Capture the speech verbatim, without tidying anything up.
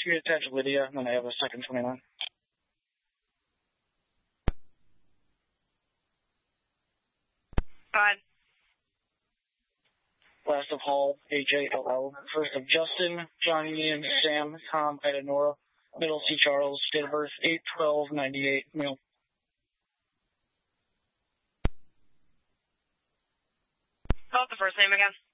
you attach Lydia, and then I have a second twenty-nine. Go ahead. Last of Hall, H A L L. First of Justin, John Union, Sam, Tom, Ida, Nora. Middle C. Charles, date of birth eight twelve ninety-eight, male. Spell out the first name again.